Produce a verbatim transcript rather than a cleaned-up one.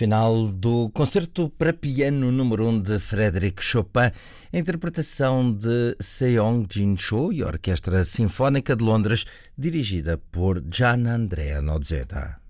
Final do Concerto para Piano número um de Frédéric Chopin, a interpretação de Seong-Jin Cho e a Orquestra Sinfónica de Londres, dirigida por Gian Andrea Nozeda.